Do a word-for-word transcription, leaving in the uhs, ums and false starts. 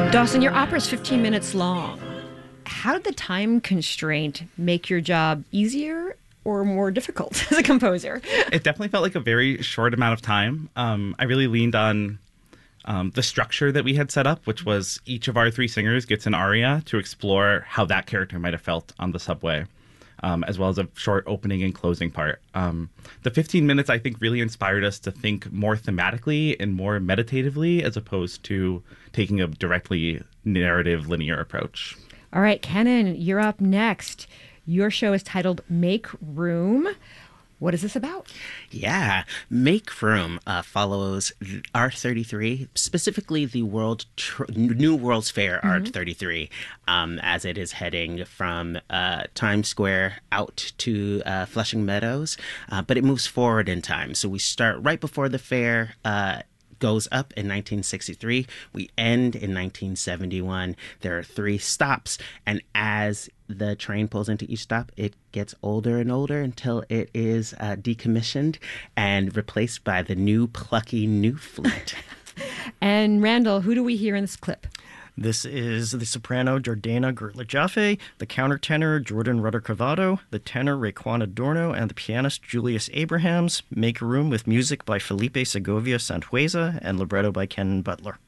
Dawson, your opera is fifteen minutes long. How did the time constraint make your job easier or more difficult as a composer? It definitely felt like a very short amount of time. Um, I really leaned on um, the structure that we had set up, which was each of our three singers gets an aria to explore how that character might have felt on the subway, um, as well as a short opening and closing part. Um, the fifteen minutes, I think, really inspired us to think more thematically and more meditatively as opposed to taking a directly narrative linear approach. All right, Kenan, you're up next. Your show is titled Make Room. What is this about? Yeah, Make Room uh, follows Art thirty-three, specifically the World Tr- New World's Fair mm-hmm. Art thirty-three, um, as it is heading from uh, Times Square out to uh, Flushing Meadows, uh, but it moves forward in time. So we start right before the fair uh, goes up in nineteen sixty-three. We end in nineteen seventy-one. There are three stops, and as the train pulls into each stop, it gets older and older until it is uh, decommissioned and replaced by the new plucky new fleet. And Randall, who do we hear in this clip? This is the soprano Jordana Gertler-Jaffe, the countertenor Jordan Rudder-Cavato, the tenor Raekwon Adorno, and the pianist Julius Abrahams. Make Room with music by Felipe Segovia Sanhueza and libretto by Ken Butler.